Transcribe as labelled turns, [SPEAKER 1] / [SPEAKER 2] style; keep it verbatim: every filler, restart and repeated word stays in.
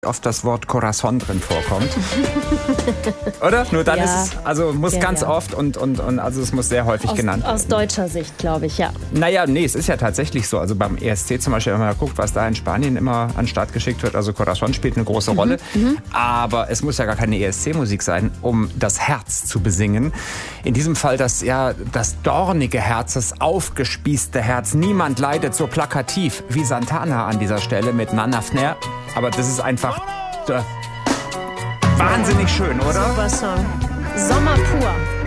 [SPEAKER 1] oft das Wort Corazon drin vorkommt. Oder? Nur dann
[SPEAKER 2] Ja.
[SPEAKER 1] ist es, also muss
[SPEAKER 2] Ja,
[SPEAKER 1] ganz
[SPEAKER 2] ja.
[SPEAKER 1] oft und, und, und also es muss sehr häufig
[SPEAKER 2] Aus,
[SPEAKER 1] genannt werden.
[SPEAKER 2] aus deutscher Sicht, glaube ich, ja.
[SPEAKER 1] Naja, nee, es ist ja tatsächlich so. Also beim E S C zum Beispiel, wenn man guckt, was da in Spanien immer an den Start geschickt wird, also Corazon spielt eine große Rolle.
[SPEAKER 2] Mhm.
[SPEAKER 1] Aber es muss ja gar keine E S C-Musik sein, um das Herz zu besingen. In diesem Fall das, ja, das dornige Herz, das aufgespießte Herz. Niemand leidet so plakativ wie Santana an dieser Stelle mit Nana Fner. Aber das ist einfach äh, wahnsinnig schön, oder?
[SPEAKER 2] Super Song. Sommer pur.